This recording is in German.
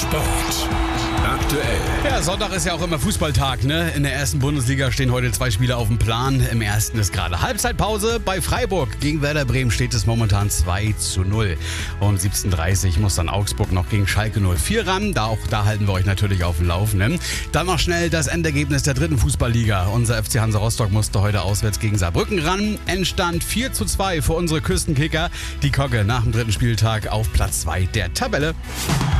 Sport. Aktuell. Ja, Sonntag ist ja auch immer Fußballtag, ne? In der ersten Bundesliga stehen heute 2 Spiele auf dem Plan. Im ersten ist gerade Halbzeitpause. Bei Freiburg gegen Werder Bremen steht es momentan 2:0. Um 17:30 Uhr muss dann Augsburg noch gegen Schalke 04 ran. Da halten wir euch natürlich auf dem Laufenden. Dann noch schnell das Endergebnis der dritten Fußballliga. Unser FC Hansa Rostock musste heute auswärts gegen Saarbrücken ran. Endstand 4:2 für unsere Küstenkicker. Die Kogge nach dem dritten Spieltag auf Platz 2 der Tabelle.